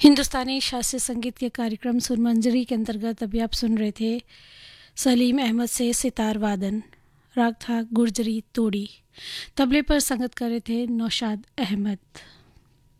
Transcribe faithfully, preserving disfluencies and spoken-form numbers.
हिंदुस्तानी शास्त्रीय संगीत के कार्यक्रम सुरमंजरी के अंतर्गत अभी आप सुन रहे थे सलीम अहमद से सितार वादन। राग था गुर्जरी तोड़ी। तबले पर संगत कर रहे थे नौशाद अहमद।